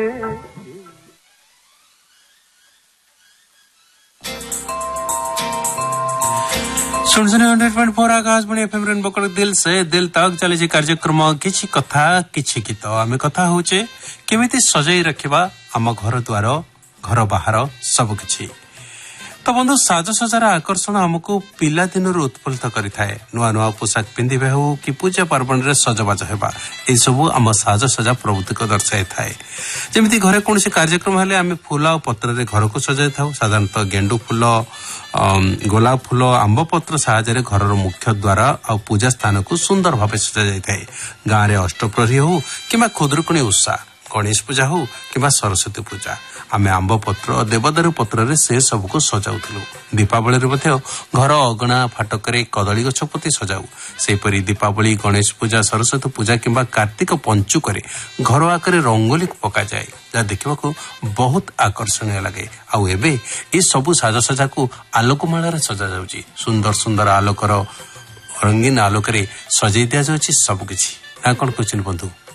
सुनसुनी 100.4 Akashvani FM rainbow कर दिल से दिल तक चली कार्यक्रम किछि कथा किछि गीत आमे कथा होचे केमिति सजाई रखिबा आम घर द्वार घर बाहर सब किछि। तो बंधु साजसजार आकर्षण हमको पिला दिन उत्फुल्लित करिथाए। नुआ नुआ पोशाक पिंधिबे हो कि पूजा पर्वण रे सजबाज हेबा ए सब आम साजसजा प्रवृत्ति को दर्शाई थाए। जेमिति घरे कोनोसी कार्यक्रम हेले आमे फूल और पत्र रे घर को सजाई थाउ। साधारणतः गेंडू फूल गोलाप फूल आंब पत्र साहाय्य घर मुख्य द्वार और पूजा स्थान को सुंदर भाव सजा जाए। गाँव में अष्टप्रहरी हो कि खुदुरुकुणी उत्साह गणेश पूजा हो कि सरस्वती पूजा आमे आंब पत्र और देवदारू पत्र रे से सबको सजाउथलु। दीपावली घर अगणा फाटकरे कदली गछ पोती सजाऊ। सेपरी दीपावली गणेश पूजा सरस्वती पूजा किंबा कार्तिक पंचुकरे घर आकरे रंगोली पका जाए जहाँ देखा बहुत आकर्षणीय लगे। आउ एबे ये सबु साजसजा को आलोकमाला सजा जाउची। सुंदर सुंदर आलोकर रंगीन आलोकरे सजाई दिया जाउची सब किछि। ना कौन क्वेश्चन बंधु?